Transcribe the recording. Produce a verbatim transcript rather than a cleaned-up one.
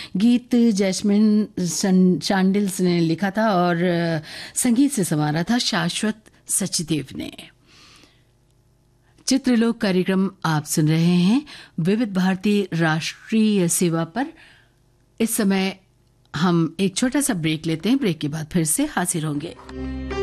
गीत जैस्मिन शांडिल्स ने लिखा था और संगीत से संवारा था शाश्वत सचदेव ने। चित्रलोक कार्यक्रम आप सुन रहे हैं विविध भारती राष्ट्रीय सेवा पर। इस समय हम एक छोटा सा ब्रेक लेते हैं। ब्रेक के बाद फिर से हाजिर होंगे।